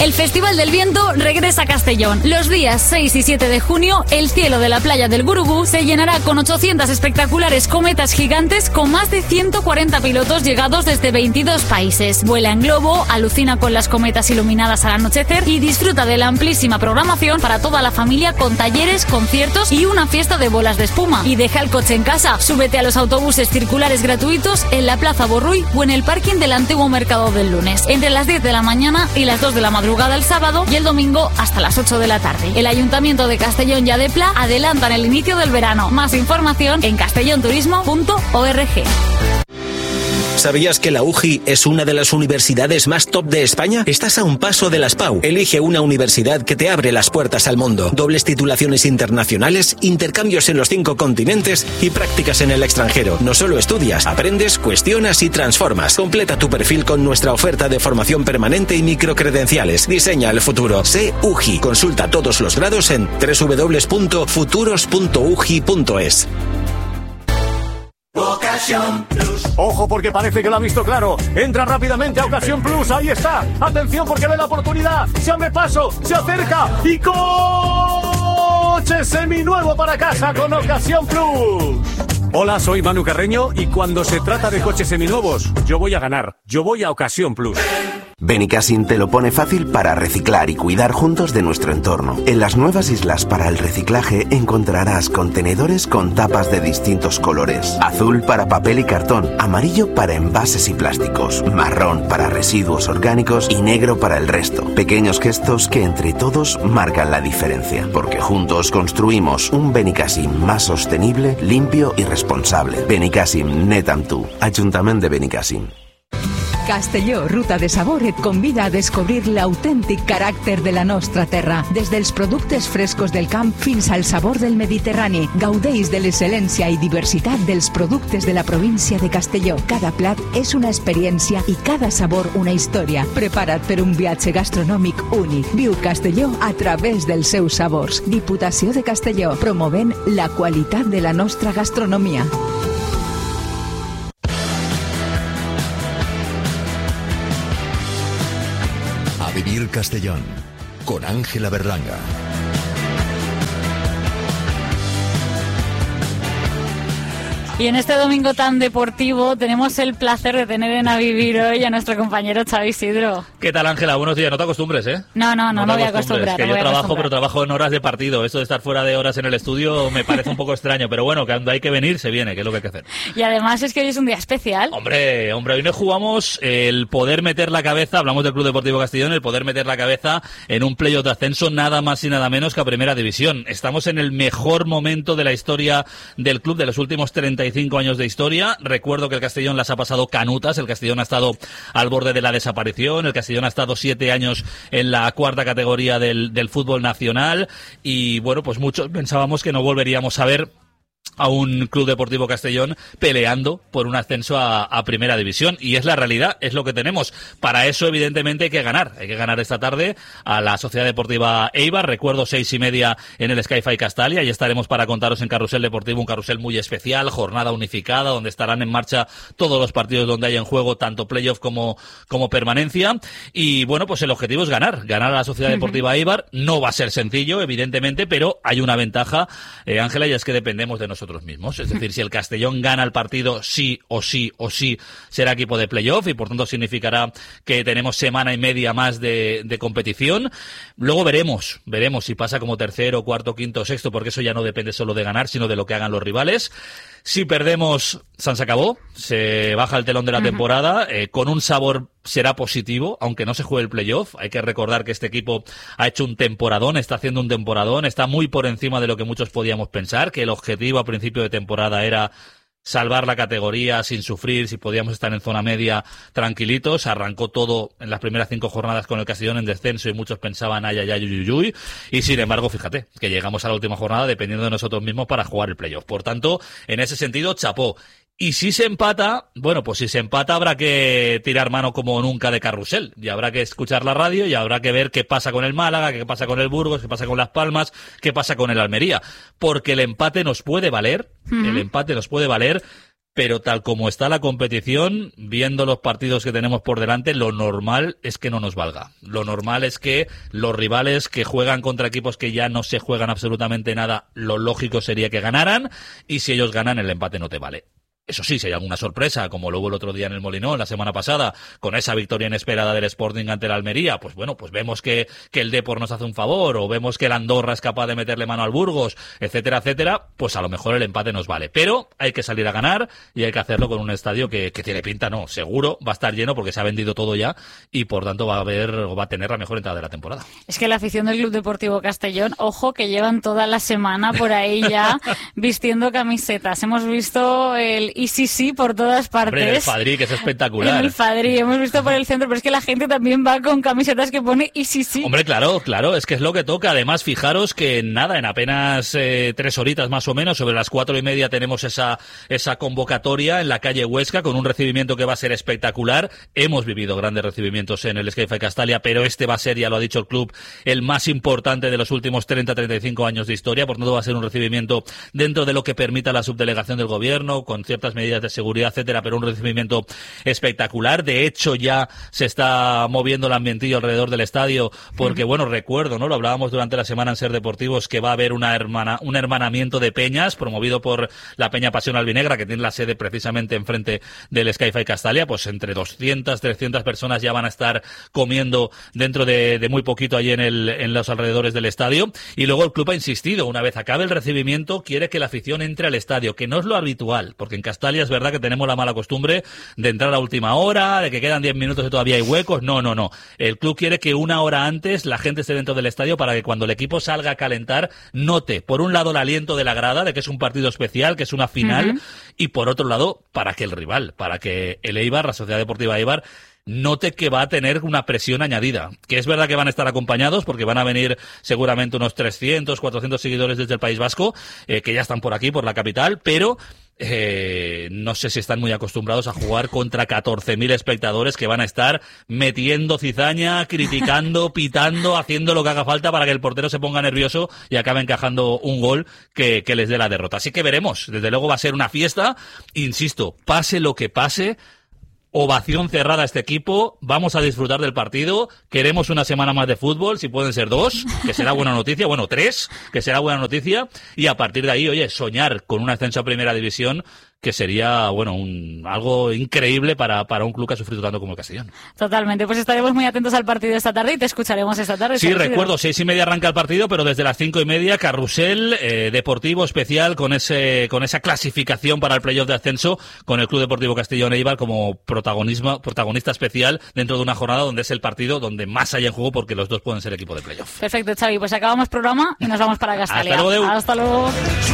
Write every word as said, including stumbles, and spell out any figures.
El Festival del Viento regresa a Castellón. Los días seis y siete de junio, el cielo de la playa del Gurugú se llenará con ochocientas espectaculares cometas gigantes con más de ciento cuarenta pilotos llegados desde veintidós países. Vuela en globo, alucina con las cometas iluminadas al anochecer y disfruta de la amplísima programación para toda la familia con talleres, conciertos y una fiesta de bolas de espuma. Y deja el coche en casa. Súbete a los autobuses circulares gratuitos en la Plaza Borruy o en el parking del antiguo Mercado del Lunes, entre las diez de la mañana y las dos de la madrugada el sábado y el domingo hasta las ocho de la tarde. El Ayuntamiento de Castellón y Adepla adelantan el inicio del verano. Más información en castellonturismo punto org. ¿Sabías que la U J I es una de las universidades más top de España? Estás a un paso de las P A U. Elige una universidad que te abre las puertas al mundo. Dobles titulaciones internacionales, intercambios en los cinco continentes y prácticas en el extranjero. No solo estudias, aprendes, cuestionas y transformas. Completa tu perfil con nuestra oferta de formación permanente y microcredenciales. Diseña el futuro. Sé U J I. Consulta todos los grados en doble u doble u doble u punto futuros punto u j i punto es. Ocasión Plus. Ojo, porque parece que lo ha visto claro. Entra rápidamente a Ocasión Plus. Ahí está. Atención, porque ve la oportunidad. Se abre paso, se acerca y coche seminuevo para casa con Ocasión Plus. Hola, soy Manu Carreño y cuando se trata de coches seminuevos, yo voy a ganar. Yo voy a Ocasión Plus. Benicassim te lo pone fácil para reciclar y cuidar juntos de nuestro entorno. En las nuevas islas para el reciclaje encontrarás contenedores con tapas de distintos colores. Azul para papel y cartón, amarillo para envases y plásticos, marrón para residuos orgánicos y negro para el resto. Pequeños gestos que entre todos marcan la diferencia, porque juntos construimos un Benicassim más sostenible, limpio y responsable. Benicassim, net amb tu. Ajuntament de Benicassim. Castelló, ruta de sabor, et convida a descobrir l'autèntic caràcter de la nostra terra. Des dels productes frescos del camp fins al sabor del Mediterrani. Gaudeix de l'excel·lència i diversitat dels productes de la província de Castelló. Cada plat és una experiència i cada sabor una història. Prepara't per un viatge gastronòmic únic. Viu Castelló a través dels seus sabors. Diputació de Castelló, promovent la qualitat de la nostra gastronomia. Vivir Castellón, con Ángela Berlanga. Y en este domingo tan deportivo tenemos el placer de tener en A Vivir hoy a nuestro compañero Xavi Isidro. ¿Qué tal, Ángela? Buenos días. No te acostumbres, ¿eh? No, no, no, no, no voy a acostumbrar. Que no yo voy a trabajo, pero trabajo en horas de partido. Esto de estar fuera de horas en el estudio me parece un poco extraño, pero bueno, que cuando hay que venir se viene, que es lo que hay que hacer. Y además es que hoy es un día especial. Hombre, hombre, hoy nos jugamos el poder meter la cabeza, hablamos del Club Deportivo Castellón, el poder meter la cabeza en un playoff de ascenso nada más y nada menos que a Primera División. Estamos en el mejor momento de la historia del club, de los últimos treinta y cinco años de historia. Recuerdo que el Castellón las ha pasado canutas, el Castellón ha estado al borde de la desaparición, el Castellón ha estado siete años en la cuarta categoría del, del fútbol nacional y bueno, pues muchos pensábamos que no volveríamos a ver a un Club Deportivo Castellón peleando por un ascenso a, a Primera División, y es la realidad, es lo que tenemos. Para eso evidentemente hay que ganar, hay que ganar esta tarde a la Sociedad Deportiva Eibar. Recuerdo seis y media en el Sky-Fi Castalia, y estaremos para contaros en Carrusel Deportivo, un carrusel muy especial, jornada unificada donde estarán en marcha todos los partidos donde hay en juego tanto playoff como, como permanencia, y bueno, pues el objetivo es ganar, ganar a la Sociedad Deportiva Eibar. No va a ser sencillo evidentemente, pero hay una ventaja, eh, Ángela, y es que dependemos de nosotros mismos. Es decir, si el Castellón gana el partido, sí o sí o sí será equipo de playoff, y por tanto significará que tenemos semana y media más de, de competición. Luego veremos, veremos si pasa como tercero, cuarto, quinto, sexto, porque eso ya no depende solo de ganar, sino de lo que hagan los rivales. Si perdemos, San se acabó, se baja el telón de la uh-huh. temporada, eh, con un sabor será positivo, aunque no se juegue el playoff. Hay que recordar que este equipo ha hecho un temporadón, está haciendo un temporadón, está muy por encima de lo que muchos podíamos pensar, que el objetivo a principio de temporada era salvar la categoría sin sufrir, si podíamos estar en zona media tranquilitos. Arrancó todo en las primeras cinco jornadas con el Castellón en descenso y muchos pensaban ay, ay, ay, uy, uy, uy. Y sin embargo, fíjate, que llegamos a la última jornada dependiendo de nosotros mismos para jugar el playoff. Por tanto, en ese sentido, chapó. Y si se empata, bueno, pues si se empata habrá que tirar mano como nunca de carrusel, y habrá que escuchar la radio y habrá que ver qué pasa con el Málaga, qué pasa con el Burgos, qué pasa con Las Palmas, qué pasa con el Almería, porque el empate nos puede valer, uh-huh. el empate nos puede valer pero tal como está la competición, viendo los partidos que tenemos por delante, lo normal es que no nos valga. Lo normal es que los rivales que juegan contra equipos que ya no se juegan absolutamente nada, lo lógico sería que ganaran, y si ellos ganan, el empate no te vale. Eso sí, si hay alguna sorpresa, como lo hubo el otro día en el Molinón, la semana pasada, con esa victoria inesperada del Sporting ante el Almería, pues bueno, pues vemos que, que el Depor nos hace un favor, o vemos que el Andorra es capaz de meterle mano al Burgos, etcétera, etcétera, pues a lo mejor el empate nos vale. Pero hay que salir a ganar y hay que hacerlo con un estadio que, que tiene pinta, no, seguro va a estar lleno porque se ha vendido todo ya y por tanto va a haber, o va a tener la mejor entrada de la temporada. Es que la afición del Club Deportivo Castellón, ojo que llevan toda la semana por ahí ya vistiendo camisetas. Hemos visto el I C C por todas partes. Hombre, en el Fadrí, que es espectacular. En el Fadrí, hemos visto por el centro, pero es que la gente también va con camisetas que pone I C C. Hombre, claro, claro, es que es lo que toca. Además, fijaros que nada, en apenas eh, tres horitas más o menos, sobre las cuatro y media tenemos esa, esa convocatoria en la calle Huesca, con un recibimiento que va a ser espectacular. Hemos vivido grandes recibimientos en el Sky-Fi Castalia, pero este va a ser, ya lo ha dicho el club, el más importante de los últimos treinta a treinta y cinco años de historia. Por tanto, va a ser un recibimiento dentro de lo que permita la subdelegación del gobierno, con ciertas medidas de seguridad, etcétera, pero un recibimiento espectacular. De hecho, ya se está moviendo el ambientillo alrededor del estadio, porque, bueno, recuerdo, ¿no? Lo hablábamos durante la semana en Ser Deportivos, que va a haber una hermana, un hermanamiento de peñas, promovido por la Peña Pasión Albinegra, que tiene la sede precisamente enfrente del Sky-Fi Castalia. Pues entre doscientas, trescientas personas ya van a estar comiendo dentro de, de muy poquito allí en, el, en los alrededores del estadio. Y luego el club ha insistido, una vez acabe el recibimiento, quiere que la afición entre al estadio, que no es lo habitual, porque en Castalia es verdad que tenemos la mala costumbre de entrar a última hora, de que quedan diez minutos y todavía hay huecos. No, no, no. El club quiere que una hora antes la gente esté dentro del estadio para que cuando el equipo salga a calentar note, por un lado, el aliento de la grada, de que es un partido especial, que es una final, uh-huh. y por otro lado, para que el rival, para que el Eibar, la Sociedad Deportiva Eibar, note que va a tener una presión añadida, que es verdad que van a estar acompañados porque van a venir seguramente unos trescientos, cuatrocientos seguidores desde el País Vasco, eh, que ya están por aquí, por la capital, pero Eh, no sé si están muy acostumbrados a jugar contra catorce mil espectadores que van a estar metiendo cizaña, criticando, pitando, haciendo lo que haga falta para que el portero se ponga nervioso y acabe encajando un gol que, que les dé la derrota. Así que veremos. Desde luego va a ser una fiesta. Insisto, pase lo que pase, ovación cerrada a este equipo, vamos a disfrutar del partido, queremos una semana más de fútbol, si pueden ser dos, que será buena noticia, bueno, tres, que será buena noticia, y a partir de ahí, oye, soñar con un ascenso a Primera División, que sería, bueno, un algo increíble para, para un club que ha sufrido tanto como el Castellón. Totalmente, pues estaremos muy atentos al partido esta tarde y te escucharemos esta tarde. Sí, recuerdo, seis y media arranca el partido, pero desde las cinco y media, carrusel eh, deportivo especial con ese con esa clasificación para el playoff de ascenso, con el Club Deportivo Castellón Eibar como protagonismo, protagonista especial dentro de una jornada donde es el partido donde más hay en juego, porque los dos pueden ser equipo de playoff. Perfecto, Xavi, pues acabamos programa y nos vamos para Castalia. Hasta luego, Deu. Hasta luego.